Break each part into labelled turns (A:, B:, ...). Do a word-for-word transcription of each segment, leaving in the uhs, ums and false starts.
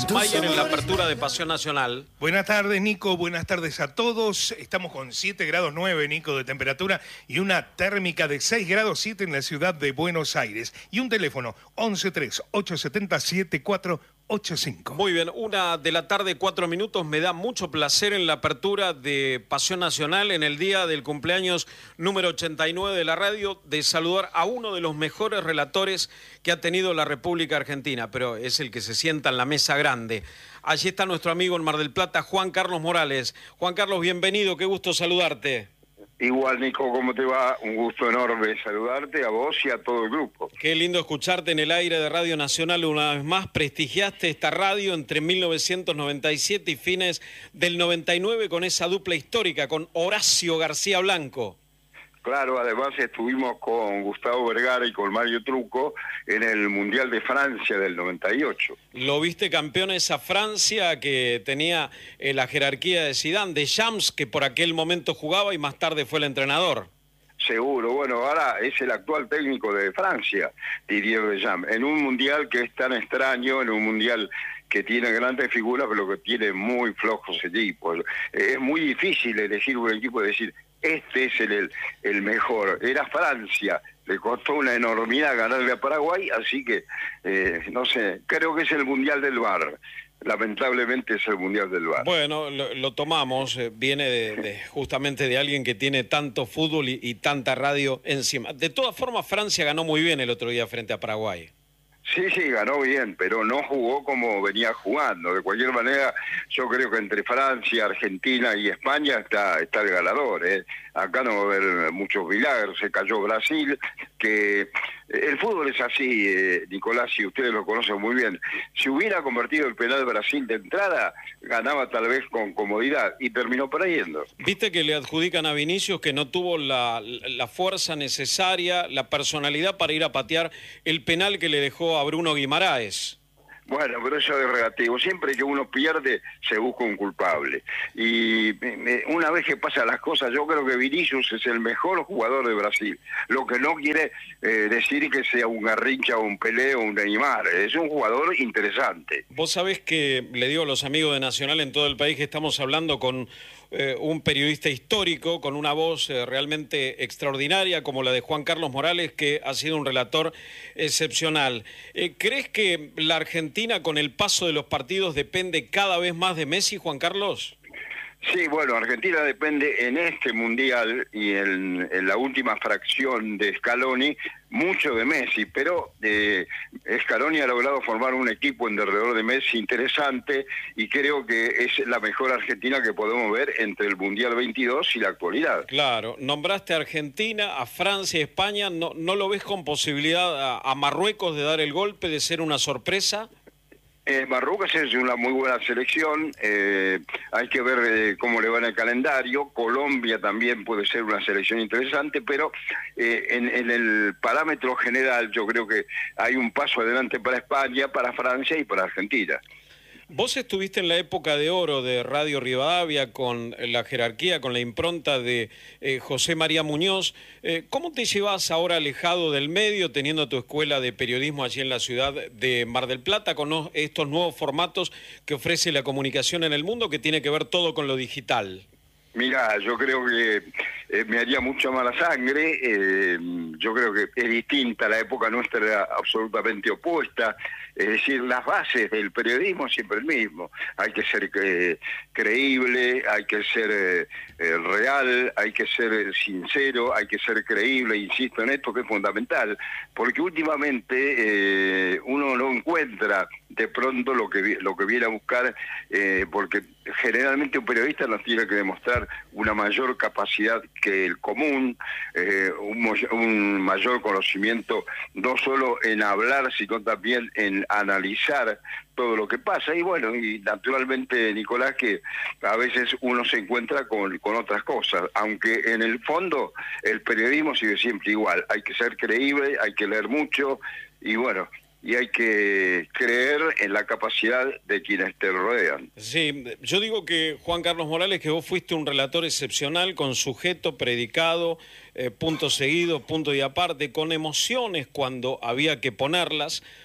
A: Tomás Mayer en la apertura de Pasión Nacional.
B: Buenas tardes, Nico. Buenas tardes a todos. Estamos con siete grados nueve, Nico, de temperatura y una térmica de seis grados siete en la ciudad de Buenos Aires. Y un teléfono once tres ocho siete cero siete cuatro ocho cinco.
A: Muy bien, una de la tarde, cuatro minutos. Me da mucho placer en la apertura de Pasión Nacional, en el día del cumpleaños número ochenta y nueve de la radio, de saludar a uno de los mejores relatores que ha tenido la República Argentina, pero es el que se sienta en la mesa grande. Allí está nuestro amigo en Mar del Plata, Juan Carlos Morales. Juan Carlos, bienvenido, qué gusto saludarte.
C: Igual, Nico, ¿cómo te va? Un gusto enorme saludarte a vos y a todo el grupo.
A: Qué lindo escucharte en el aire de Radio Nacional una vez más. Prestigiaste esta radio entre mil novecientos noventa y siete y fines del noventa y nueve con esa dupla histórica, con Horacio García Blanco.
C: Claro, además estuvimos con Gustavo Vergara y con Mario Trucco en el Mundial de Francia del noventa y ocho.
A: Lo viste campeón esa Francia que tenía eh, la jerarquía de Zidane, de Shams, que por aquel momento jugaba y más tarde fue el entrenador.
C: Seguro, bueno, ahora es el actual técnico de Francia, Didier Deschamps, en un Mundial que es tan extraño, en un Mundial que tiene grandes figuras, pero que tiene muy flojos equipos. Es muy difícil elegir un equipo y decir, este es el, el, el mejor. Era Francia, le costó una enormidad ganarle a Paraguay, así que, eh, no sé, creo que es el Mundial del V A R. Lamentablemente es el Mundial del V A R.
A: Bueno, lo, lo tomamos, eh, viene de, de, justamente de alguien que tiene tanto fútbol y, y tanta radio encima. De todas formas, Francia ganó muy bien el otro día frente a Paraguay.
C: Sí, sí, ganó bien, pero no jugó como venía jugando. De cualquier manera, yo creo que entre Francia, Argentina y España está, está el ganador, ¿eh? Acá no va a haber muchos milagros. Se cayó Brasil, que el fútbol es así, eh, Nicolás, y ustedes lo conocen muy bien. Si hubiera convertido el penal Brasil de entrada, ganaba tal vez con comodidad y terminó perdiendo.
A: Viste que le adjudican a Vinicius que no tuvo la, la fuerza necesaria, la personalidad para ir a patear el penal que le dejó a Bruno Guimaraes.
C: Bueno, pero eso es relativo. Siempre que uno pierde, se busca un culpable. Y eh, una vez que pasan las cosas, yo creo que Vinicius es el mejor jugador de Brasil. Lo que no quiere eh, decir que sea un Garrincha o un Pelé o un Neymar. Es un jugador interesante.
A: Vos sabés que, le digo a los amigos de Nacional en todo el país, que estamos hablando con eh, un periodista histórico, con una voz eh, realmente extraordinaria, como la de Juan Carlos Morales, que ha sido un relator excepcional. Eh, ¿Crees que la Argentina, con el paso de los partidos, depende cada vez más de Messi, Juan Carlos?
C: Sí, bueno, Argentina depende en este Mundial y en, en la última fracción de Scaloni mucho de Messi, pero eh, Scaloni ha logrado formar un equipo en derredor de Messi interesante y creo que es la mejor Argentina que podemos ver entre el Mundial veintidós y la actualidad.
A: Claro, nombraste a Argentina, a Francia, a España, ¿no, no lo ves con posibilidad a, a Marruecos de dar el golpe, de ser una sorpresa?
C: Eh, Marruecos es una muy buena selección, eh, hay que ver eh, cómo le va en el calendario. Colombia también puede ser una selección interesante, pero eh, en, en el parámetro general yo creo que hay un paso adelante para España, para Francia y para Argentina.
A: Vos estuviste en la época de oro de Radio Rivadavia con la jerarquía, con la impronta de eh, José María Muñoz. Eh, ¿Cómo te llevas ahora alejado del medio, teniendo tu escuela de periodismo allí en la ciudad de Mar del Plata, con no, estos nuevos formatos que ofrece la comunicación en el mundo, que tiene que ver todo con lo digital?
C: Mira, yo creo que eh, me haría mucha mala sangre. Eh, yo creo que es distinta, la época nuestra era absolutamente opuesta. Es decir, las bases del periodismo siempre el mismo. Hay que ser eh, creíble, hay que ser eh, eh, real, hay que ser sincero, hay que ser creíble, insisto en esto que es fundamental, porque últimamente eh, uno no encuentra de pronto lo que lo que viene a buscar, eh, porque generalmente un periodista nos tiene que demostrar una mayor capacidad que el común, eh, un, un mayor conocimiento no solo en hablar, sino también en analizar todo lo que pasa. Y bueno, y naturalmente, Nicolás, que a veces uno se encuentra con, con otras cosas, aunque en el fondo el periodismo sigue siempre igual. Hay que ser creíble, hay que leer mucho y bueno, y hay que creer en la capacidad de quienes te rodean.
A: Sí, yo digo que, Juan Carlos Morales, que vos fuiste un relator excepcional, con sujeto, predicado, eh, punto seguido, punto y aparte, con emociones cuando había que ponerlas,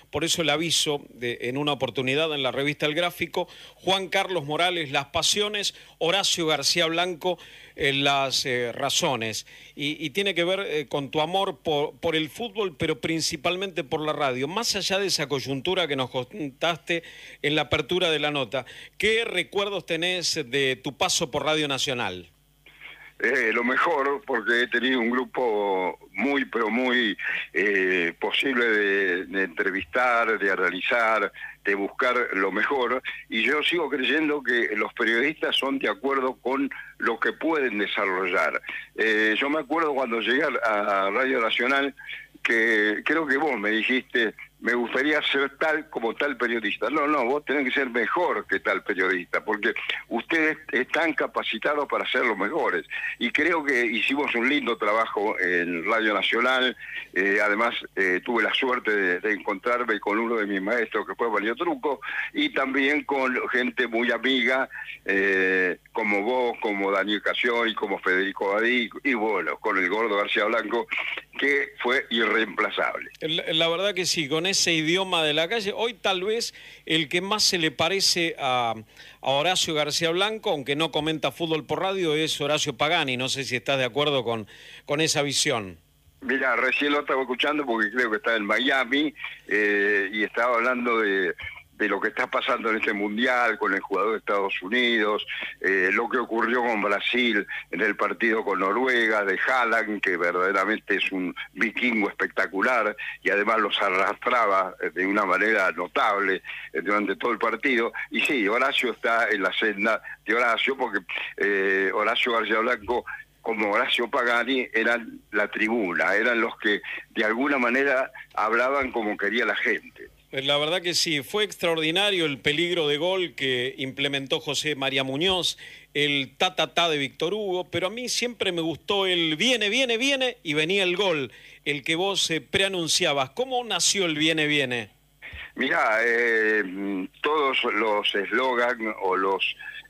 A: por eso el aviso de, en una oportunidad en la revista El Gráfico, Juan Carlos Morales, las pasiones, Horacio García Blanco, eh, las eh, razones. Y, y tiene que ver eh, con tu amor por, por el fútbol, pero principalmente por la radio. Más allá de esa coyuntura que nos contaste en la apertura de la nota, ¿qué recuerdos tenés de tu paso por Radio Nacional?
C: Eh, lo mejor, porque he tenido un grupo muy, pero muy eh, posible de, de entrevistar, de analizar, de buscar lo mejor, y yo sigo creyendo que los periodistas son de acuerdo con lo que pueden desarrollar. Eh, yo me acuerdo cuando llegué a Radio Nacional, que creo que vos me dijiste, me gustaría ser tal como tal periodista. No, no, vos tenés que ser mejor que tal periodista, porque ustedes están capacitados para ser los mejores. Y creo que hicimos un lindo trabajo en Radio Nacional. Eh, además, eh, tuve la suerte de, de encontrarme con uno de mis maestros, que fue Mario Truco, y también con gente muy amiga, eh, como vos, como Daniel Casión y como Federico Badí, y bueno, con el Gordo García Blanco, que fue irreemplazable.
A: La, la verdad que sí, con ese idioma de la calle, hoy tal vez el que más se le parece a, a Horacio García Blanco, aunque no comenta fútbol por radio, es Horacio Pagani. No sé si estás de acuerdo con, con esa visión.
C: Mira, recién lo estaba escuchando porque creo que está en Miami eh, y estaba hablando de... de lo que está pasando en este Mundial con el jugador de Estados Unidos, eh, lo que ocurrió con Brasil en el partido con Noruega, de Haaland, que verdaderamente es un vikingo espectacular, y además los arrastraba de una manera notable durante todo el partido. Y sí, Horacio está en la senda de Horacio, porque eh, Horacio García Blanco, como Horacio Pagani, eran la tribuna, eran los que de alguna manera hablaban como quería la gente.
A: La verdad que sí, fue extraordinario el peligro de gol que implementó José María Muñoz, el ta-ta-ta de Víctor Hugo, pero a mí siempre me gustó el viene, viene, viene y venía el gol, el que vos eh, preanunciabas. ¿Cómo nació el viene, viene?
C: Mirá, eh, todos los eslogan o los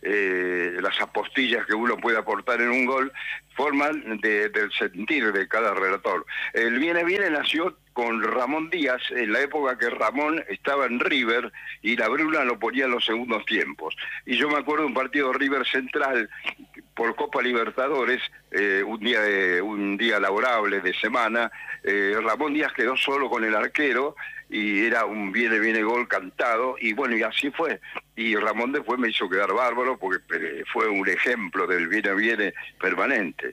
C: eh, las apostillas que uno puede aportar en un gol forman de, del sentir de cada relator. El viene, viene nació con Ramón Díaz, en la época que Ramón estaba en River y la Bruna lo ponía en los segundos tiempos. Y yo me acuerdo de un partido River Central por Copa Libertadores, eh, un día de, un día laborable de semana, eh, Ramón Díaz quedó solo con el arquero y era un viene, viene gol cantado, y bueno, y así fue. Y Ramón después me hizo quedar bárbaro porque eh, fue un ejemplo del viene, viene permanente.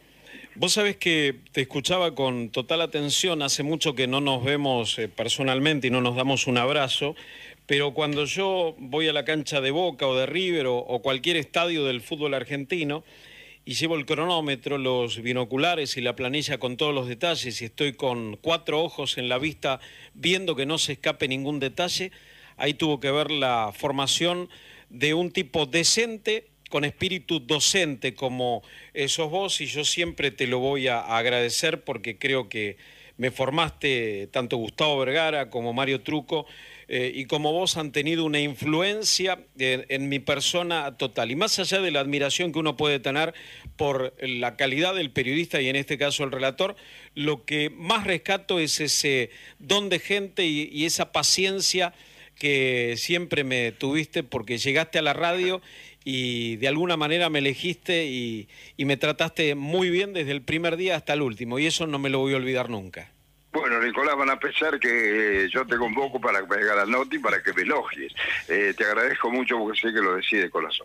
A: Vos sabés que te escuchaba con total atención, hace mucho que no nos vemos eh, personalmente y no nos damos un abrazo, pero cuando yo voy a la cancha de Boca o de River o, o cualquier estadio del fútbol argentino y llevo el cronómetro, los binoculares y la planilla con todos los detalles y estoy con cuatro ojos en la vista viendo que no se escape ningún detalle, ahí tuvo que ver la formación de un tipo decente, con espíritu docente como sos vos, y yo siempre te lo voy a agradecer porque creo que me formaste, tanto Gustavo Vergara como Mario Truco, eh, y como vos han tenido una influencia en, en mi persona total. Y más allá de la admiración que uno puede tener por la calidad del periodista y en este caso el relator, lo que más rescato es ese don de gente y, y esa paciencia que siempre me tuviste porque llegaste a la radio y de alguna manera me elegiste y, y me trataste muy bien desde el primer día hasta el último, y eso no me lo voy a olvidar nunca.
C: Bueno, Nicolás, van a pensar que eh, yo te convoco para que me haga la nota y para que me elogies. Eh, te agradezco mucho porque sé que lo decís de corazón.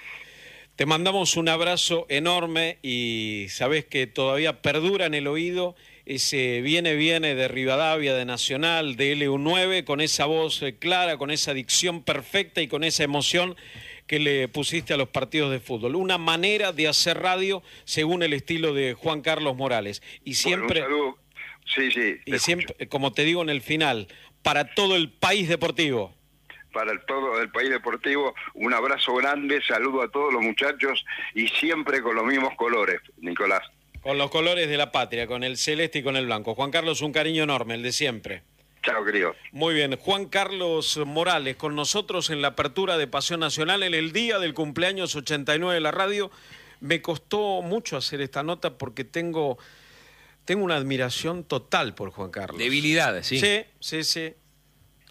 A: Te mandamos un abrazo enorme y sabés que todavía perdura en el oído ese viene, viene de Rivadavia, de Nacional, de L U nueve, con esa voz clara, con esa dicción perfecta y con esa emoción que le pusiste a los partidos de fútbol. Una manera de hacer radio según el estilo de Juan Carlos Morales. Y siempre,
C: bueno, un saludo. Sí, sí.
A: Y siempre, como te digo en el final, para todo el país deportivo.
C: Para el, todo el país deportivo, un abrazo grande, saludo a todos los muchachos y siempre con los mismos colores, Nicolás.
A: Con los colores de la patria, con el celeste y con el blanco. Juan Carlos, un cariño enorme, el de siempre.
C: Chao, querido.
A: Muy bien, Juan Carlos Morales con nosotros en la apertura de Pasión Nacional en el día del cumpleaños ochenta y nueve de la radio. Me costó mucho hacer esta nota porque tengo, tengo una admiración total por Juan Carlos.
D: Debilidades, sí.
A: Sí, sí, sí.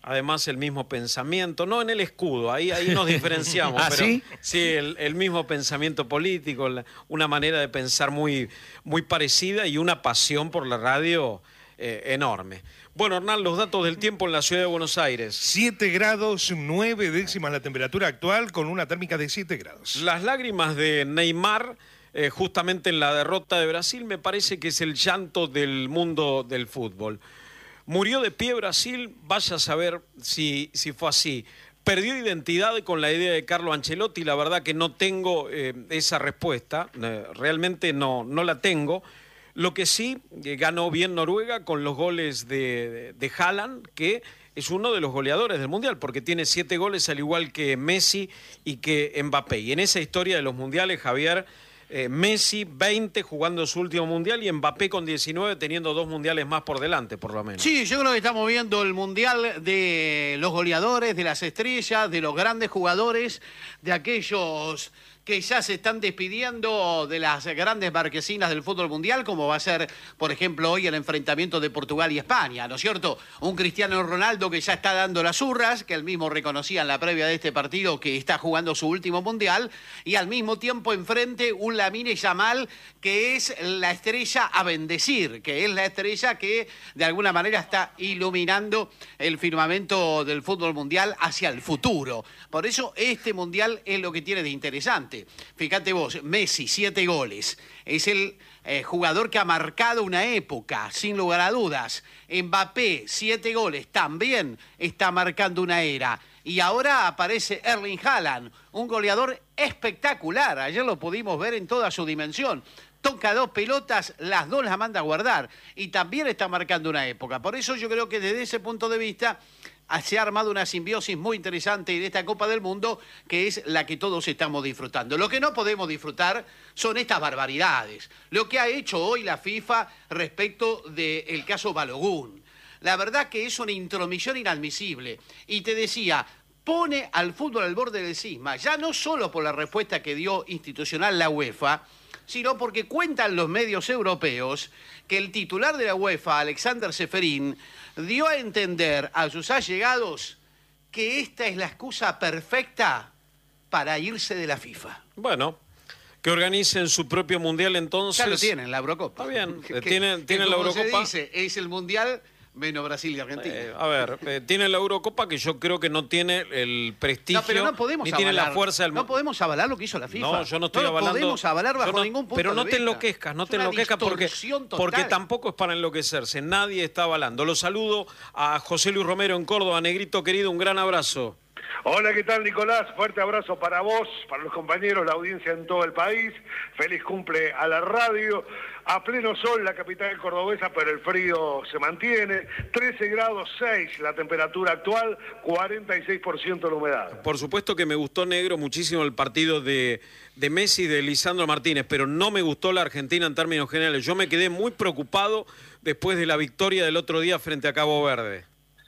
A: Además, el mismo pensamiento, no en el escudo, ahí, ahí nos diferenciamos.
D: ¿Ah,
A: pero,
D: sí?
A: Sí, el, el mismo pensamiento político, la, una manera de pensar muy, muy parecida y una pasión por la radio eh, enorme. Bueno, Hernán, los datos del tiempo en la ciudad de Buenos Aires.
B: siete grados, nueve décimas la temperatura actual, con una térmica de siete grados.
A: Las lágrimas de Neymar, eh, justamente en la derrota de Brasil, me parece que es el llanto del mundo del fútbol. Murió de pie Brasil, vaya a saber si, si fue así. Perdió identidad con la idea de Carlo Ancelotti, la verdad que no tengo eh, esa respuesta, eh, realmente no, no la tengo. Lo que sí, eh, ganó bien Noruega con los goles de, de, de Haaland, que es uno de los goleadores del Mundial, porque tiene siete goles al igual que Messi y que Mbappé. Y en esa historia de los Mundiales, Javier, eh, Messi veinte jugando su último Mundial y Mbappé con diecinueve teniendo dos Mundiales más por delante, por lo menos.
D: Sí, yo creo que estamos viendo el Mundial de los goleadores, de las estrellas, de los grandes jugadores, de aquellos que ya se están despidiendo de las grandes marquesinas del fútbol mundial, como va a ser, por ejemplo, hoy el enfrentamiento de Portugal y España, ¿no es cierto? Un Cristiano Ronaldo que ya está dando las urras, que él mismo reconocía en la previa de este partido que está jugando su último mundial, y al mismo tiempo enfrente un Lamine Yamal que es la estrella a bendecir, que es la estrella que de alguna manera está iluminando el firmamento del fútbol mundial hacia el futuro. Por eso este mundial es lo que tiene de interesante. Fíjate vos, Messi, siete goles. Es el eh, jugador que ha marcado una época, sin lugar a dudas. Mbappé, siete goles, también está marcando una era. Y ahora aparece Erling Haaland, un goleador espectacular. Ayer lo pudimos ver en toda su dimensión. Toca dos pelotas, las dos las manda a guardar. Y también está marcando una época. Por eso yo creo que desde ese punto de vista se ha armado una simbiosis muy interesante en esta Copa del Mundo, que es la que todos estamos disfrutando. Lo que no podemos disfrutar son estas barbaridades. Lo que ha hecho hoy la FIFA respecto del caso Balogun. La verdad que es una intromisión inadmisible. Y te decía, pone al fútbol al borde del cisma, ya no solo por la respuesta que dio institucional la UEFA, sino porque cuentan los medios europeos que el titular de la UEFA, Alexander Seferin, dio a entender a sus allegados que esta es la excusa perfecta para irse de la FIFA.
A: Bueno, que organicen su propio Mundial entonces.
D: Ya lo tienen, la Eurocopa.
A: Está bien,
D: que,
A: tienen, tienen la
D: como
A: Eurocopa.
D: se dice, es el Mundial menos Brasil y Argentina.
A: Eh, a ver, eh, tiene la Eurocopa que yo creo que no tiene el prestigio,
D: no, pero no podemos
A: ni
D: avalar,
A: tiene la fuerza del...
D: No podemos avalar lo que hizo la FIFA.
A: No, yo no estoy
D: no
A: avalando.
D: No podemos avalar bajo
A: no,
D: ningún punto
A: Pero no
D: de
A: te
D: vista.
A: enloquezcas, no
D: es
A: te enloquezcas porque,
D: total.
A: porque tampoco es para enloquecerse. Nadie está avalando. Lo saludo a José Luis Romero en Córdoba. Negrito querido, un gran abrazo.
E: Hola, ¿qué tal, Nicolás? Fuerte abrazo para vos, para los compañeros, la audiencia en todo el país. Feliz cumple a la radio. A pleno sol la capital cordobesa, pero el frío se mantiene. trece grados seis la temperatura actual, cuarenta y seis por ciento la humedad.
A: Por supuesto que me gustó, Negro, muchísimo el partido de, de Messi y de Lisandro Martínez, pero no me gustó la Argentina en términos generales. Yo me quedé muy preocupado después de la victoria del otro día frente a Cabo Verde.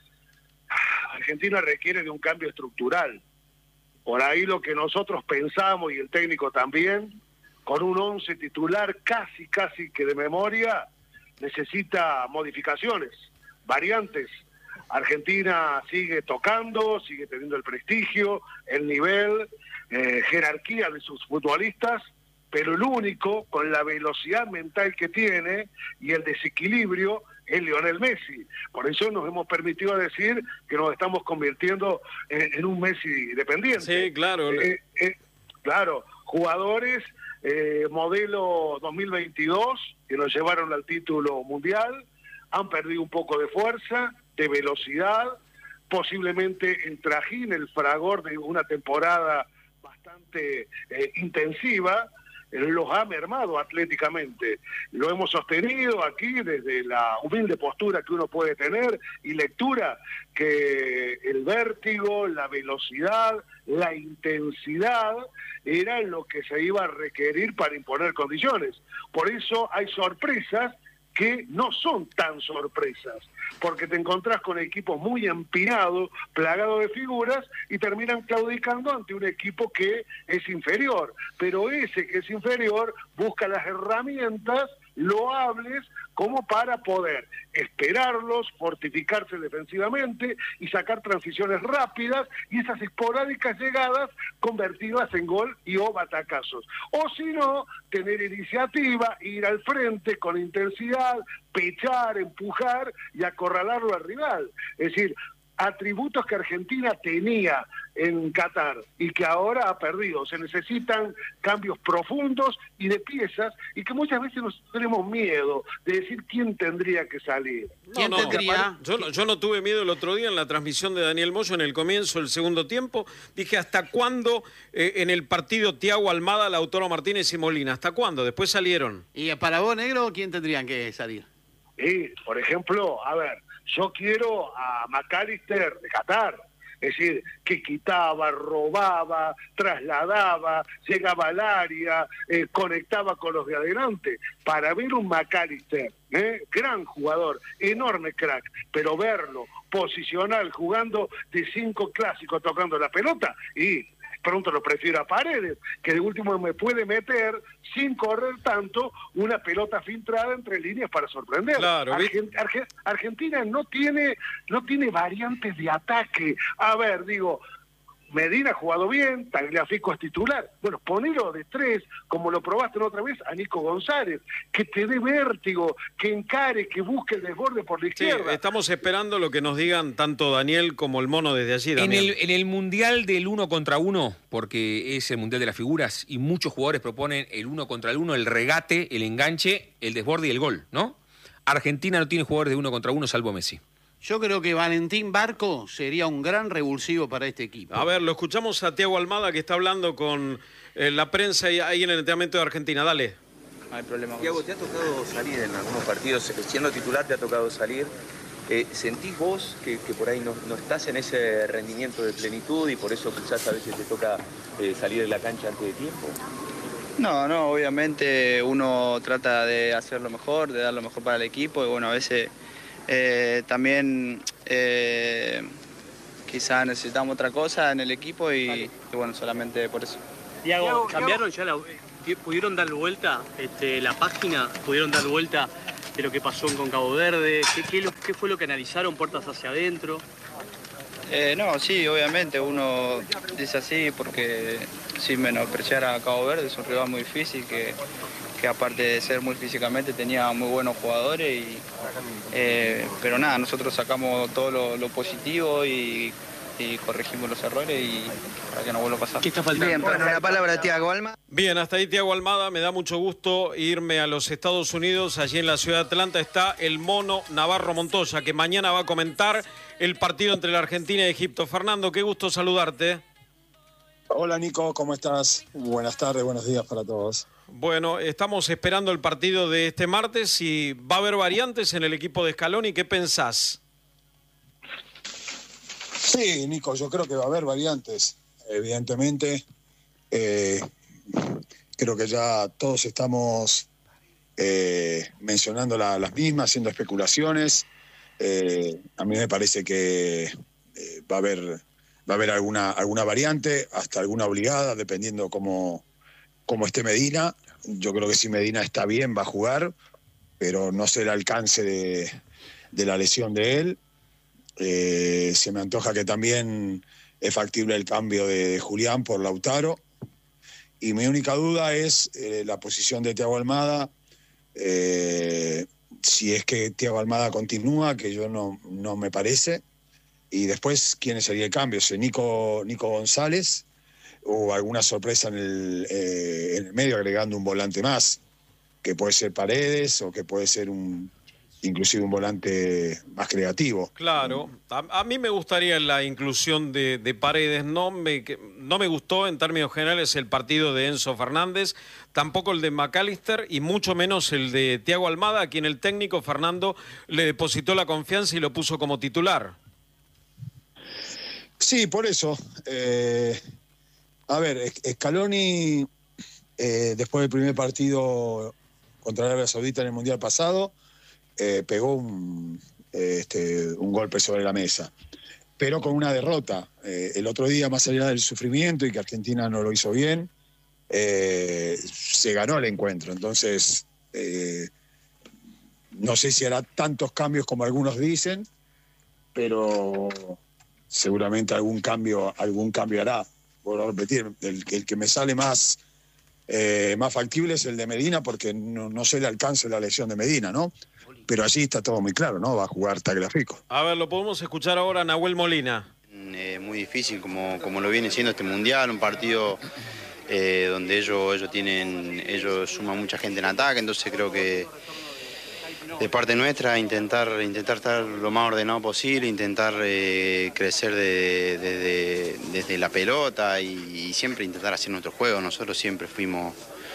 E: Argentina requiere de un cambio estructural. Por ahí lo que nosotros pensamos y el técnico también, con un once titular casi, casi que de memoria, necesita modificaciones, variantes. Argentina sigue tocando, sigue teniendo el prestigio, el nivel, eh, jerarquía de sus futbolistas, pero el único con la velocidad mental que tiene y el desequilibrio es Lionel Messi. Por eso nos hemos permitido decir que nos estamos convirtiendo en, en un Messi dependiente.
A: Sí, claro.
E: Eh, eh, claro, jugadores eh, modelo dos mil veintidós que nos llevaron al título mundial, han perdido un poco de fuerza, de velocidad, posiblemente el trajín, el fragor de una temporada bastante eh, intensiva, los ha mermado atléticamente. Lo hemos sostenido aquí desde la humilde postura que uno puede tener y lectura que el vértigo, la velocidad, la intensidad era lo que se iba a requerir para imponer condiciones. Por eso hay sorpresas que no son tan sorpresas, porque te encontrás con equipos muy empinados, plagados de figuras, y terminan claudicando ante un equipo que es inferior. Pero ese que es inferior busca las herramientas loables como para poder esperarlos, fortificarse defensivamente y sacar transiciones rápidas y esas esporádicas llegadas convertirlas en gol y o batacazos. O si no, tener iniciativa, ir al frente con intensidad, pechar, empujar y acorralarlo al rival. Es decir, atributos que Argentina tenía en Qatar y que ahora ha perdido. Se necesitan cambios profundos y de piezas y que muchas veces nos tenemos miedo de decir quién tendría que salir.
D: ¿Quién
A: no, no,
D: tendría?
A: Yo no, yo no tuve miedo el otro día en la transmisión de Daniel Moyo en el comienzo del segundo tiempo. Dije, ¿hasta cuándo eh, en el partido Thiago Almada, Lautaro Martínez y Molina? ¿Hasta cuándo? Después salieron.
D: ¿Y para vos, negro, quién tendrían que salir?
E: Y, por ejemplo, a ver, yo quiero a McAllister de Qatar, es decir, que quitaba, robaba, trasladaba, llegaba al área, eh, conectaba con los de adelante. Para ver un McAllister, ¿eh? gran jugador, enorme crack, pero verlo posicional, jugando de cinco clásicos, tocando la pelota, y pronto lo prefiero a Paredes, que de último me puede meter, sin correr tanto, una pelota filtrada entre líneas para sorprender.
A: Claro,
E: Argent Arge Argentina no tiene, no tiene variantes de ataque. A ver, digo, Medina ha jugado bien, Tagliafico es titular. Bueno, ponelo de tres, como lo probaste la otra vez, a Nico González, que te dé vértigo, que encare, que busque el desborde por la
A: Sí,
E: izquierda.
A: estamos esperando lo que nos digan tanto Daniel como el mono desde allí.
F: En el, en el mundial del uno contra uno, porque es el mundial de las figuras, y muchos jugadores proponen el uno contra el uno, el regate, el enganche, el desborde y el gol, ¿no? Argentina no tiene jugadores de uno contra uno salvo Messi.
D: Yo creo que Valentín Barco sería un gran revulsivo para este equipo.
A: A ver, lo escuchamos a Thiago Almada, que está hablando con eh, la prensa ahí en el entrenamiento de Argentina. Dale.
G: No hay problema. Thiago, ¿te ha tocado salir en algunos partidos? Siendo titular, ¿te ha tocado salir? Eh, ¿Sentís vos que, que por ahí no, no estás en ese rendimiento de plenitud y por eso quizás a veces te toca eh, salir de la cancha antes de tiempo?
H: No, no, obviamente uno trata de hacer lo mejor, de dar lo mejor para el equipo y bueno, a veces eh, también eh, quizás necesitamos otra cosa en el equipo y, y bueno, solamente por eso.
I: Thiago, ¿cambiaron ya la, pudieron dar vuelta este, la página, pudieron dar vuelta de lo que pasó con Cabo Verde? ¿Qué, qué, qué fue lo que analizaron puertas hacia adentro?
H: Eh, no, sí, obviamente uno dice así porque sin menospreciar a Cabo Verde es un rival muy difícil que, que aparte de ser muy físicamente tenía muy buenos jugadores, y, eh, pero nada, nosotros sacamos todo lo, lo positivo y, y corregimos los errores y para que no vuelva a pasar.
I: ¿Qué está faltando?
H: Bien, bueno, la palabra de Thiago Almada.
A: Bien, hasta ahí Thiago Almada. Me da mucho gusto irme a los Estados Unidos. Allí en la ciudad de Atlanta está el mono Navarro Montoya, que mañana va a comentar el partido entre la Argentina y Egipto. Fernando, qué gusto saludarte.
J: Hola Nico, ¿cómo estás? Buenas tardes, buenos días para todos.
A: Bueno, estamos esperando el partido de este martes y va a haber variantes en el equipo de Scaloni. ¿Qué pensás?
J: Sí, Nico, yo creo que va a haber variantes, evidentemente. Eh, creo que ya todos estamos eh, mencionando la, las mismas, haciendo especulaciones. Eh, a mí me parece que eh, va a haber, va a haber alguna, alguna variante, hasta alguna obligada, dependiendo cómo, cómo esté Medina. Yo creo que si Medina está bien va a jugar, pero no sé el alcance de, de la lesión de él. Eh, se me antoja que también es factible el cambio de Julián por Lautaro. Y mi única duda es eh, la posición de Thiago Almada. Eh, si es que Thiago Almada continúa, que yo no, no me parece. Y después, ¿quién sería el cambio? ¿Es Nico, Nico González o alguna sorpresa en el, eh, en el medio agregando un volante más? Que puede ser Paredes o que puede ser un... inclusive un volante más creativo.
A: Claro, a, a mí me gustaría la inclusión de, de Paredes. No me, que, no me gustó en términos generales el partido de Enzo Fernández, tampoco el de McAllister y mucho menos el de Thiago Almada, a quien el técnico Fernando le depositó la confianza y lo puso como titular.
J: Sí, por eso. Eh, a ver, Scaloni, eh, después del primer partido contra Arabia Saudita en el Mundial pasado, Eh, pegó un, eh, este, un golpe sobre la mesa, pero con una derrota. Eh, el otro día, más allá del sufrimiento y que Argentina no lo hizo bien, eh, se ganó el encuentro. Entonces, eh, no sé si hará tantos cambios como algunos dicen, pero seguramente algún cambio, algún cambio hará. Vuelvo a repetir, el, el que me sale más, eh, más factible es el de Medina, porque no, no sé el alcance de la lesión de Medina, ¿no? Pero allí está todo muy claro, ¿no? Va a jugar Tagliafico.
A: A ver, lo podemos escuchar ahora a Nahuel Molina.
K: Eh, muy difícil, como, como lo viene siendo este Mundial, un partido eh, donde ellos, ellos, tienen, ellos suman mucha gente en ataque, entonces creo que de parte nuestra intentar, intentar estar lo más ordenado posible, intentar eh, crecer de, de, de, desde la pelota y, y siempre intentar hacer nuestro juego. Nosotros siempre fuimos,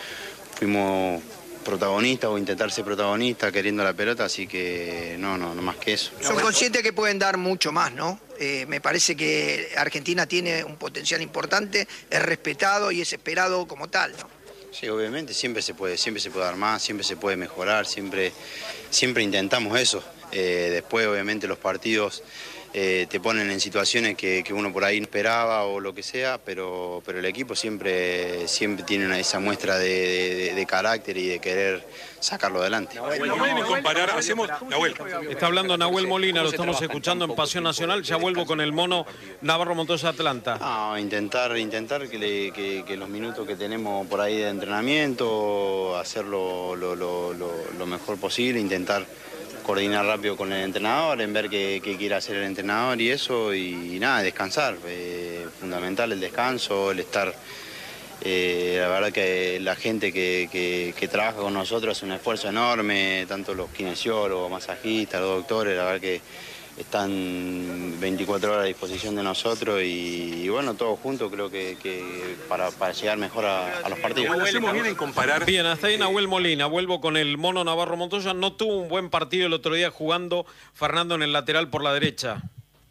K: fuimos protagonistas o intentar ser protagonistas queriendo la pelota, así que no, no, no más que eso.
L: Son conscientes que pueden dar mucho más, ¿no? Eh, me parece que Argentina tiene un potencial importante, es respetado y es esperado como tal, ¿no?
K: Sí, obviamente, siempre se puede, siempre se puede dar más, siempre se puede mejorar, siempre, siempre intentamos eso. Eh, después, obviamente, los partidos eh, te ponen en situaciones que, que uno por ahí no esperaba o lo que sea, pero, pero el equipo siempre, siempre tiene una, esa muestra de, de, de carácter y de querer sacarlo adelante.
A: No pueden comparar, hacemos, Nahuel. Está hablando Nahuel Molina, lo estamos escuchando en Pasión Nacional. Ya vuelvo con el mono Navarro Montoya Atlanta.
K: No, intentar, intentar que, le, que, que los minutos que tenemos por ahí de entrenamiento, hacerlo lo, lo, lo, lo mejor posible, intentar coordinar rápido con el entrenador, en ver qué, qué quiere hacer el entrenador y eso, y, y nada, descansar. Eh, fundamental el descanso, el estar... Eh, la verdad que la gente que, que, que trabaja con nosotros hace un esfuerzo enorme, tanto los kinesiólogos, masajistas, los doctores, la verdad que están veinticuatro horas a disposición de nosotros y, y bueno, todos juntos creo que, que para, para llegar mejor a, a los partidos.
A: Hacemos bien en comparar. Bien, hasta ahí Nahuel Molina. Vuelvo con el mono Navarro Montoya. No tuvo un buen partido el otro día jugando Fernando en el lateral por la derecha.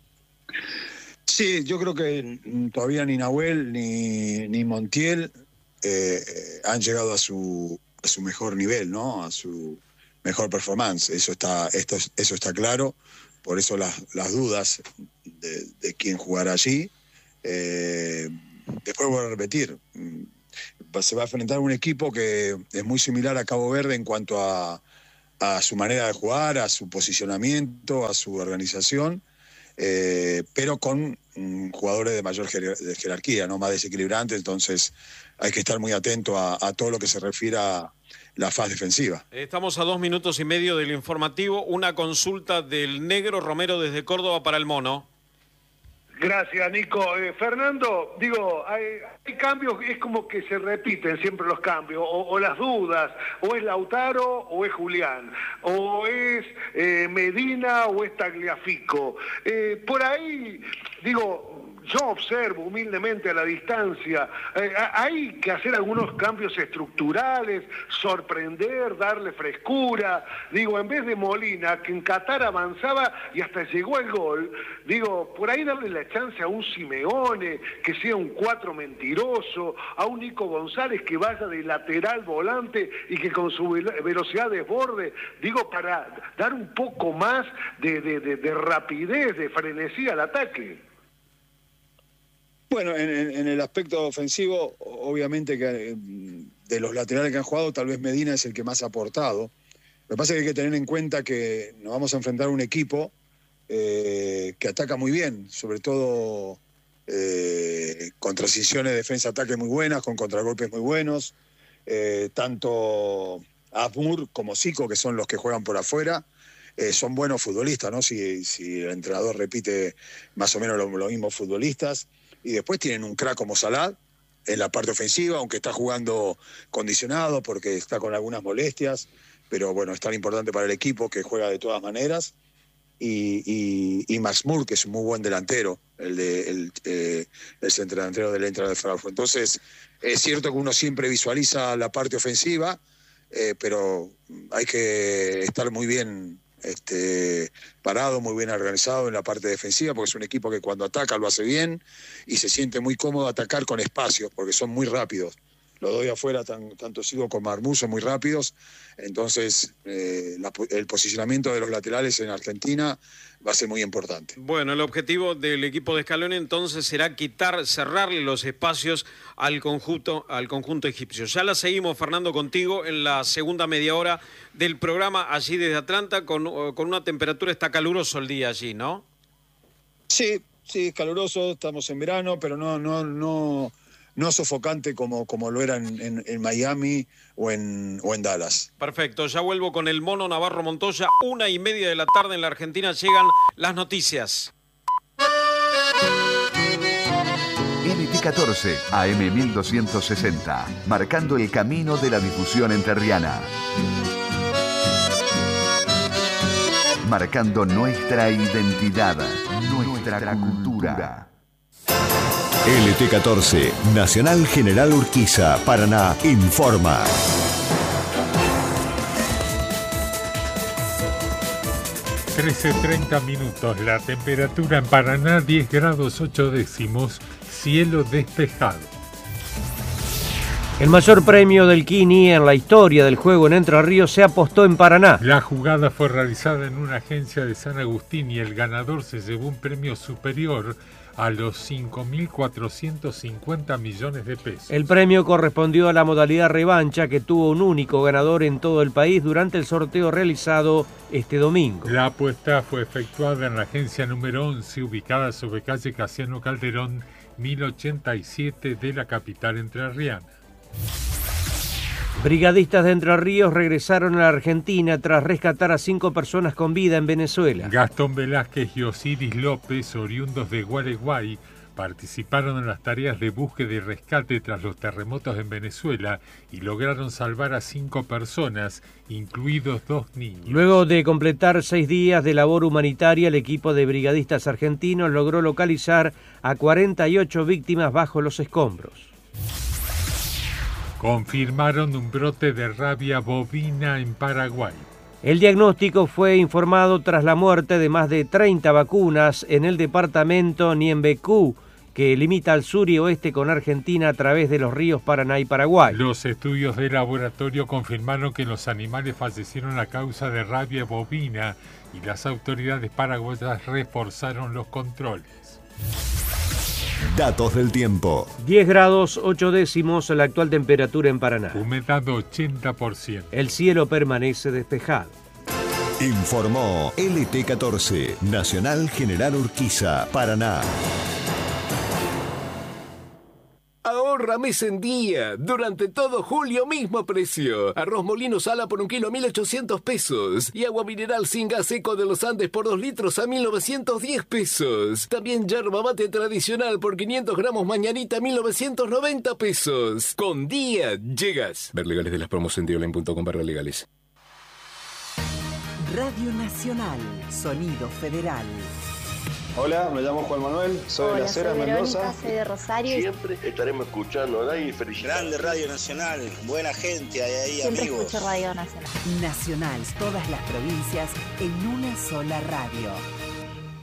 J: Sí, yo creo que todavía ni Nahuel ni, ni Montiel eh, han llegado a su, a su mejor nivel, ¿no? A su mejor performance. Eso está, esto, eso está claro. Por eso las, las dudas de, de quién jugará allí. Eh, después voy a repetir. Se va a enfrentar a un equipo que es muy similar a Cabo Verde en cuanto a, a su manera de jugar, a su posicionamiento, a su organización. Eh, pero con um, jugadores de mayor jer de jerarquía, no más desequilibrantes, entonces hay que estar muy atento a, a todo lo que se refiere a la fase defensiva.
A: Estamos a dos minutos y medio del informativo. Una consulta del Negro Romero desde Córdoba para el mono.
E: Gracias, Nico. Eh, Fernando, digo, hay, hay cambios, es como que se repiten siempre los cambios, o, o las dudas, o es Lautaro o es Julián, o es eh, Medina o es Tagliafico. Eh, por ahí, digo, yo observo humildemente a la distancia, eh, hay que hacer algunos cambios estructurales, sorprender, darle frescura. Digo, en vez de Molina, que en Qatar avanzaba y hasta llegó el gol, digo, por ahí darle la chance a un Simeone, que sea un cuatro mentiroso, a un Nico González que vaya de lateral volante y que con su velocidad desborde, digo, para dar un poco más de, de, de, de rapidez, de frenesí al ataque.
J: Bueno, en, en el aspecto ofensivo, obviamente que de los laterales que han jugado, tal vez Medina es el que más ha aportado. Lo que pasa es que hay que tener en cuenta que nos vamos a enfrentar a un equipo eh, que ataca muy bien, sobre todo eh, con transiciones de defensa-ataque muy buenas, con contragolpes muy buenos. Eh, tanto Asmur como Zico, que son los que juegan por afuera, eh, son buenos futbolistas, ¿no? Si, si el entrenador repite más o menos los lo mismos futbolistas. Y después tienen un crack como Salah en la parte ofensiva, aunque está jugando condicionado porque está con algunas molestias, pero bueno, es tan importante para el equipo que juega de todas maneras. Y, y, y Masmur, que es un muy buen delantero, el, de, el, eh, el centrodelantero del Eintracht de Frankfurt. Entonces, es cierto que uno siempre visualiza la parte ofensiva, eh, pero hay que estar muy bien Este, parado, muy bien organizado en la parte defensiva, porque es un equipo que cuando ataca lo hace bien y se siente muy cómodo atacar con espacios, porque son muy rápidos los doy afuera, tan, tanto Silva como Marmú son muy rápidos, entonces eh, la, el posicionamiento de los laterales en Argentina va a ser muy importante.
A: Bueno, el objetivo del equipo de Scaloni entonces será quitar, cerrarle los espacios al conjunto, al conjunto egipcio. Ya la seguimos, Fernando, contigo en la segunda media hora del programa allí desde Atlanta, con, con una temperatura, está caluroso el día allí, ¿no?
J: Sí, sí, es caluroso, estamos en verano, pero no, no, no, no sofocante como, como lo era en, en, en Miami o en, o en Dallas.
A: Perfecto, ya vuelvo con el Mono Navarro Montoya. Una y media de la tarde en la Argentina llegan las noticias.
M: L T catorce, A M mil doscientos sesenta, marcando el camino de la difusión entrerriana. Marcando nuestra identidad, nuestra, nuestra cultura.
N: L T catorce, Nacional General Urquiza, Paraná, informa.
O: trece treinta minutos, la temperatura en Paraná diez grados ocho décimos, cielo despejado.
P: El mayor premio del Kini en la historia del juego en Entre Ríos se apostó en Paraná.
O: La jugada fue realizada en una agencia de San Agustín y el ganador se llevó un premio superior a los cinco mil cuatrocientos cincuenta millones de pesos.
P: El premio correspondió a la modalidad revancha, que tuvo un único ganador en todo el país durante el sorteo realizado este domingo.
O: La apuesta fue efectuada en la agencia número once, ubicada sobre calle Casiano Calderón, mil ochenta y siete de la capital entrerriana.
P: Brigadistas de Entre Ríos regresaron a la Argentina tras rescatar a cinco personas con vida en Venezuela.
O: Gastón Velázquez y Osiris López, oriundos de Gualeguay, participaron en las tareas de búsqueda y rescate tras los terremotos en Venezuela y lograron salvar a cinco personas, incluidos dos niños.
P: Luego de completar seis días de labor humanitaria, el equipo de brigadistas argentinos logró localizar a cuarenta y ocho víctimas bajo los escombros.
O: Confirmaron un brote de rabia bovina en Paraguay.
P: El diagnóstico fue informado tras la muerte de más de treinta vacunas en el departamento Niembecú, que limita al sur y oeste con Argentina a través de los ríos Paraná y Paraguay.
O: Los estudios de laboratorio confirmaron que los animales fallecieron a causa de rabia bovina y las autoridades paraguayas reforzaron los controles.
N: Datos del tiempo.
P: diez grados ocho décimos la actual temperatura en Paraná.
O: Humedad ochenta por ciento.
P: El cielo permanece despejado.
N: Informó L T catorce, Nacional General Urquiza, Paraná.
Q: Ahorra mes en día. Durante todo julio, mismo precio. Arroz molino sala por un kilo, mil ochocientos pesos. Y agua mineral sin gas seco de los Andes por dos litros a mil novecientos diez pesos. También yerba mate tradicional por quinientos gramos mañanita, mil novecientos noventa pesos. Con día llegas.
R: Ver legales de las promos en dioline punto com barra legales.
S: Radio Nacional, Sonido Federal.
T: Hola, me llamo Juan Manuel, soy
U: Hola,
T: de Las Heras,
U: soy
T: Mendoza.
U: Verónica, soy de Rosario.
V: Siempre estaremos escuchando, ¿verdad? Y felicidades.
W: Grande Radio Nacional, buena gente, hay ahí
U: Siempre
W: amigos.
U: escucho Radio Nacional.
S: Nacional, todas las provincias en una sola radio.